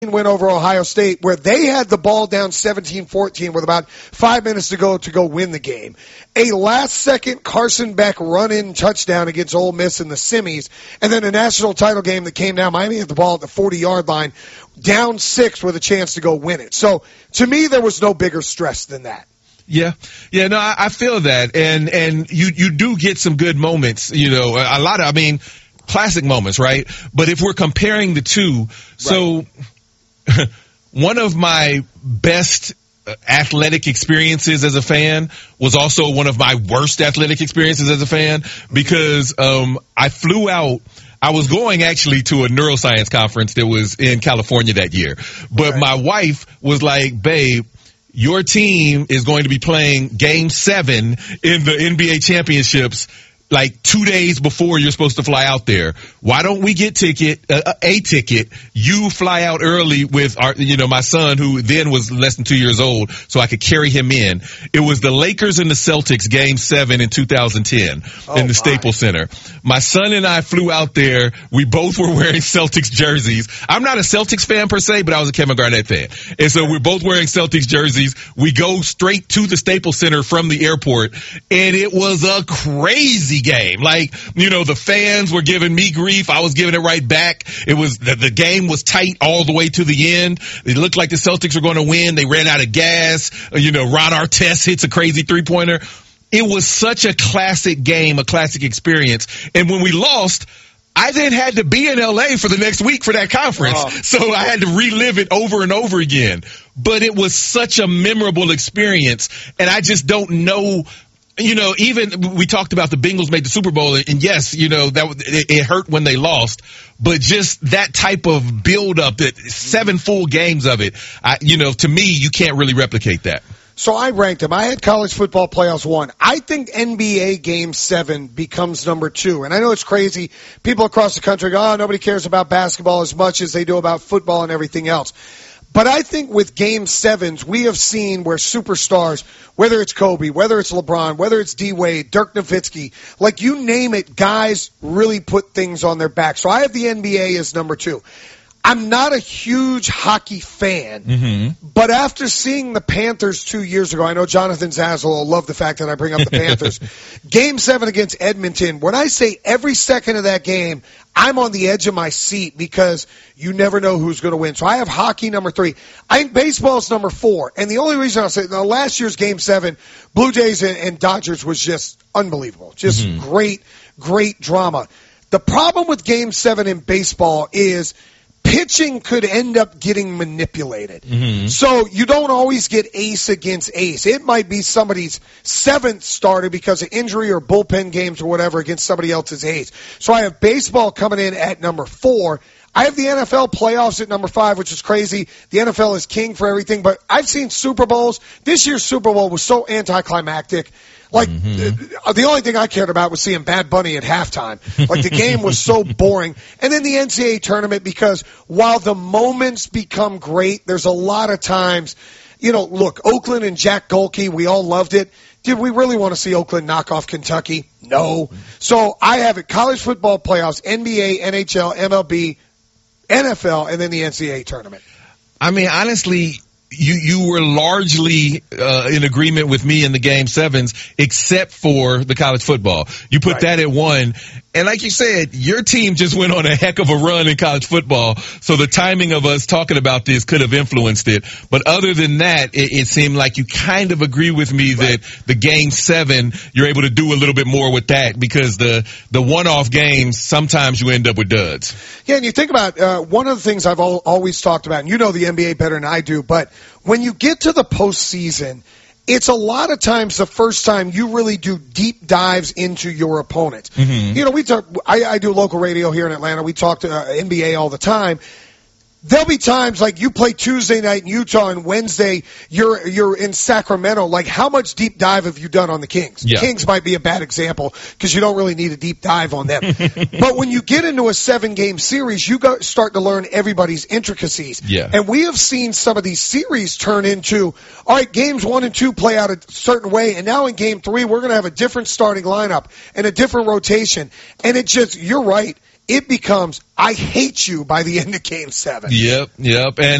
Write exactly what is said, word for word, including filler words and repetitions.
win over Ohio State where they had the ball down seventeen fourteen with about five minutes to go to go win the game. A last-second Carson Beck run-in touchdown against Ole Miss in the semis, and then a national title game that came down. Miami had the ball at the forty-yard line, down six with a chance to go win it. So, to me, there was no bigger stress than that. Yeah, yeah, no, I, I feel that, and and you you do get some good moments, you know, a, a lot of, I mean, classic moments, right? But if we're comparing the two, so. Right. One of my best athletic experiences as a fan was also one of my worst athletic experiences as a fan because um, I flew out. I was going actually to a neuroscience conference that was in California that year. But okay. My wife was like, babe, your team is going to be playing game seven in the N B A championships like two days before you're supposed to fly out there. Why don't we get ticket, uh, a ticket? You fly out early with our, you know, my son who then was less than two years old, so I could carry him in. It was the Lakers and the Celtics game seven in two thousand ten oh, in the my. Staples Center. My son and I flew out there. We both were wearing Celtics jerseys. I'm not a Celtics fan per se, but I was a Kevin Garnett fan. And so we're both wearing Celtics jerseys. We go straight to the Staples Center from the airport, and it was a crazy game. Like, you know, the fans were giving me grief. I was giving it right back. It was, the, the game was tight all the way to the end. It looked like the Celtics were going to win. They ran out of gas. You know, Ron Artest hits a crazy three-pointer. It was such a classic game, a classic experience. And when we lost, I then had to be in L A for the next week for that conference. Oh. So I had to relive it over and over again. But it was such a memorable experience. And I just don't know. You know, even we talked about the Bengals made the Super Bowl, and yes, you know, that it, it hurt when they lost, but just that type of build up, that seven full games of it, I, you know, to me, you can't really replicate that. So I ranked them. I had college football playoffs one. I think N B A game seven becomes number two. And I know it's crazy. People across the country go, oh, nobody cares about basketball as much as they do about football and everything else. But I think with game sevens, we have seen where superstars, whether it's Kobe, whether it's LeBron, whether it's D-Wade, Dirk Nowitzki, like you name it, guys really put things on their back. So I have the N B A as number two. I'm not a huge hockey fan, mm-hmm. but after seeing the Panthers two years ago, I know Jonathan Zaslow will love the fact that I bring up the Panthers. Game seven against Edmonton, when I say every second of that game, I'm on the edge of my seat because you never know who's going to win. So I have hockey number three. I think baseball is number four. And the only reason I'll say, now, last year's game seven, Blue Jays and, and Dodgers was just unbelievable. Just mm-hmm. great, great drama. The problem with game seven in baseball is pitching could end up getting manipulated. Mm-hmm. So you don't always get ace against ace. It might be somebody's seventh starter because of injury or bullpen games or whatever against somebody else's ace. So I have baseball coming in at number four. I have the N F L playoffs at number five, which is crazy. The N F L is king for everything, but I've seen Super Bowls. This year's Super Bowl was so anticlimactic. Like, mm-hmm. the, the only thing I cared about was seeing Bad Bunny at halftime. Like, the game was so boring. And then the N C double A tournament, because while the moments become great, there's a lot of times, you know, look, Oakland and Jack Golke, we all loved it. Did we really want to see Oakland knock off Kentucky? No. So I have it, college football playoffs, N B A, N H L, M L B, N F L, and then the N C double A tournament. I mean, honestly, You you were largely uh, in agreement with me in the game sevens, except for the college football. You put right. that at one, and like you said, your team just went on a heck of a run in college football. So the timing of us talking about this could have influenced it. But other than that, it, it seemed like you kind of agree with me right. that the game seven, you're able to do a little bit more with that because the the one-off games sometimes you end up with duds. Yeah, and you think about uh, one of the things I've al- always talked about, and you know the N B A better than I do, but when you get to the postseason, it's a lot of times the first time you really do deep dives into your opponents. Mm-hmm. You know, we talk. I, I do local radio here in Atlanta. We talk to uh, N B A all the time. There'll be times like you play Tuesday night in Utah and Wednesday you're you're in Sacramento. Like, how much deep dive have you done on the Kings? Yeah. The Kings might be a bad example because you don't really need a deep dive on them. But when you get into a seven-game series, you go, start to learn everybody's intricacies. Yeah. And we have seen some of these series turn into, all right, games one and two play out a certain way, and now in game three we're going to have a different starting lineup and a different rotation. And it just, you're right. It becomes, I hate you by the end of game seven. Yep, yep. And